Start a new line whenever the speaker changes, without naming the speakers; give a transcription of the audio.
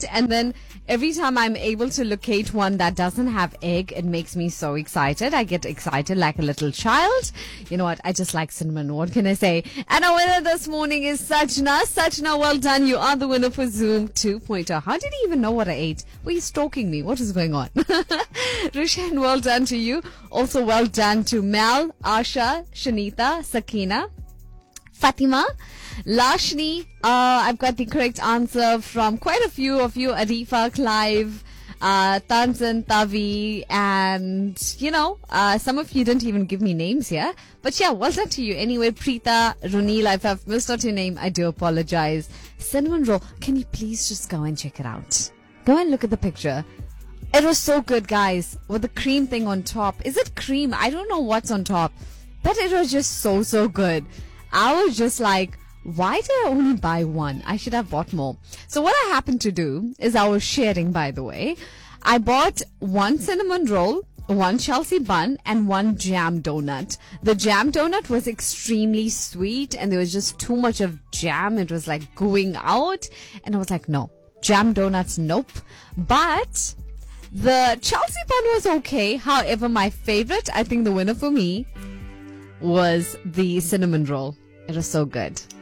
eat, and then every time I'm able to locate one that doesn't have egg, it makes me so excited. I get excited like a little child. You know what? I just like cinnamon. What can I say? And our winner this morning is Sajna. Sajna, well done. You are the winner for Zoom 2.0. How did he even know what I ate? Were you stalking me? What is going on? Rushan, well done to you. Also well done to Mel, Asha, Shanita, Sakina, Fatima, Lashni. I've got the correct answer from quite a few of you. Arifa, Clive, Tanzan, Tavi, and some of you didn't even give me names here. But yeah, well done to you. Anyway, Preeta, Runil, if I've missed out your name, I do apologize. Cinnamon roll. Can you please just go and check it out? Go and look at the picture. It was so good, guys, with the cream thing on top. Is it cream? I don't know what's on top, but it was just so good. I was just like, why did I only buy one? I should have bought more. So what I happened to do is, I was sharing, by the way. I bought one cinnamon roll, one Chelsea bun, and one jam donut. The jam donut was extremely sweet, and there was just too much of jam. It was like going out, and I was like, no, jam donuts, nope. But the Chelsea bun was okay. However, my favorite, I think the winner for me, was the cinnamon roll. It was so good.